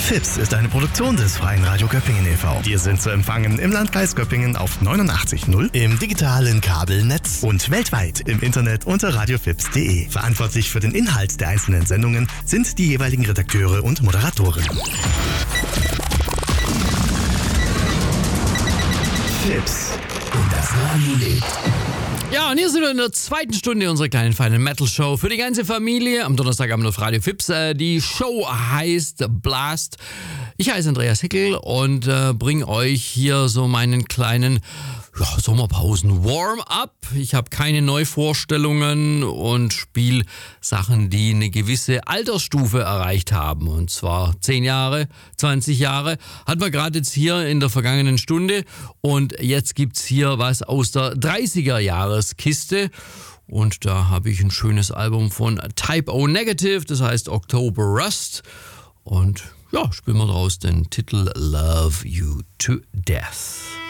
FIPS ist eine Produktion des Freien Radio Göppingen e.V. Wir sind zu empfangen im Landkreis Göppingen auf 89.0, im digitalen Kabelnetz und weltweit im Internet unter radiofips.de. Verantwortlich für den Inhalt der einzelnen Sendungen sind die jeweiligen Redakteure und Moderatoren. FIPS und das Radio lebt. Ja, und hier sind wir in der zweiten Stunde unserer kleinen feinen Metal-Show für die ganze Familie. Am Donnerstagabend auf Radio Fips. Die Show heißt Blast. Ich heiße Andreas Hickel und bringe euch hier so meinen kleinen Sommerpausen-Warm-up. Ich habe keine Neuvorstellungen und spiele Sachen, die eine gewisse Altersstufe erreicht haben. Und zwar 10 Jahre, 20 Jahre. Hatten wir gerade jetzt hier in der vergangenen Stunde. Und jetzt gibt's hier was aus der 30er-Jahreskiste. Und da habe ich ein schönes Album von Type O Negative, das heißt October Rust. Und ja, spielen wir draus den Titel Love You to Death.